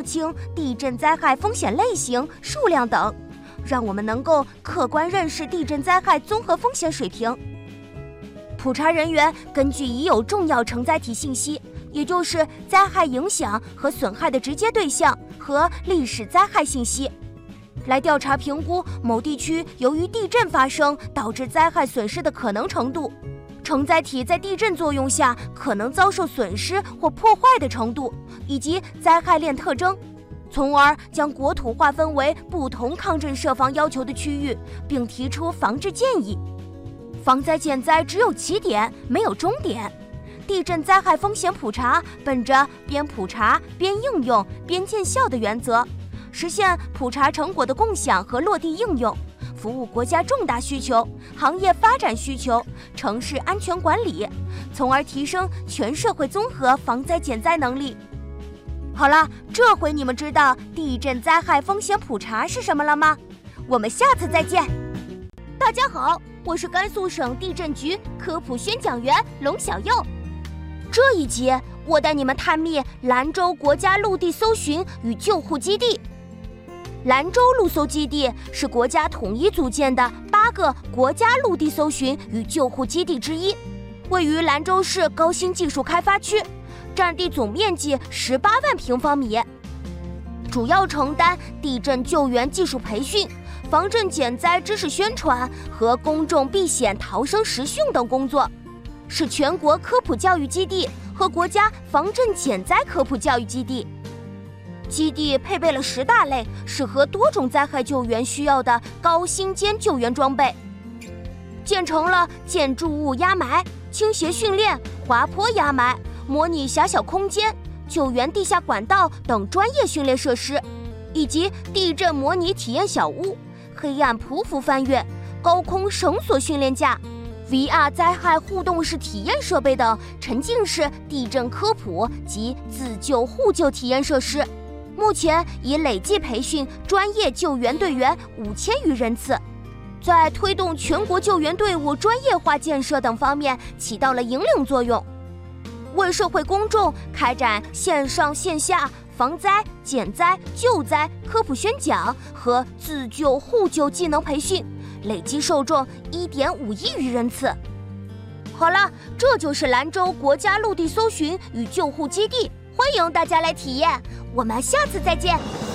清地震灾害风险类型、数量等，让我们能够客观认识地震灾害综合风险水平。普查人员根据已有重要承载体信息，也就是灾害影响和损害的直接对象和历史灾害信息，来调查评估某地区由于地震发生导致灾害损失的可能程度，承载体在地震作用下可能遭受损失或破坏的程度，以及灾害链特征，从而将国土划分为不同抗震设防要求的区域，并提出防治建议。防灾减灾只有起点，没有终点。地震灾害风险普查本着边普查边应用边见效的原则，实现普查成果的共享和落地应用，服务国家重大需求、行业发展需求、城市安全管理，从而提升全社会综合防灾减灾能力。好了，这回你们知道地震灾害风险普查是什么了吗？我们下次再见。大家好，我是甘肃省地震局科普宣讲员龙小佑。这一集我带你们探秘兰州国家陆地搜寻与救护基地。兰州陆搜基地是国家统一组建的8个国家陆地搜寻与救护基地之一，位于兰州市高新技术开发区，占地总面积18万平方米，主要承担地震救援技术培训、防震减灾知识宣传和公众避险逃生实训等工作，是全国科普教育基地和国家防震减灾科普教育基地。基地配备了10大类适合多种灾害救援需要的高精尖救援装备，建成了建筑物压埋、倾斜训练、滑坡压埋、模拟狭小空间、救援地下管道等专业训练设施，以及地震模拟体验小屋、黑暗匍匐翻越、高空绳索训练架、VR 灾害互动式体验设备等沉浸式地震科普及自救互救体验设施。目前已累计培训专业救援队员5000余人次，在推动全国救援队伍专业化建设等方面起到了引领作用，为社会公众开展线上线下防灾、减灾、救灾科普宣讲和自救互救技能培训，累计受众1.5亿余人次。好了，这就是兰州国家陆地搜寻与救护基地，欢迎大家来体验，我们下次再见。